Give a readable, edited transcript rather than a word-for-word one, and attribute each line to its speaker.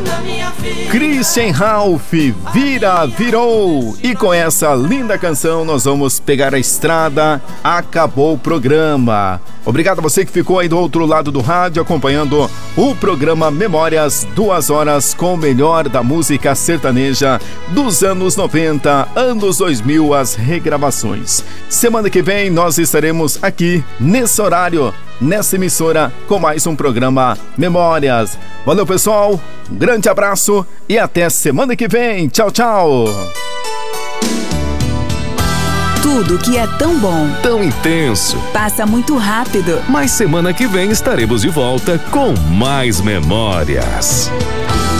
Speaker 1: Christian Ralph, virou. E com essa linda canção nós vamos pegar a estrada. Acabou o programa. Obrigado a você que ficou aí do outro lado do rádio acompanhando o programa Memórias, 2 horas com o melhor da música sertaneja dos anos 90, anos 2000, as regravações. Semana que vem nós estaremos aqui nesse horário, nessa emissora, com mais um programa Memórias. Valeu, pessoal, um grande abraço e até semana que vem. Tchau, tchau.
Speaker 2: Tudo que é tão bom,
Speaker 3: tão intenso,
Speaker 2: passa muito rápido.
Speaker 3: Mas semana que vem estaremos de volta com mais memórias.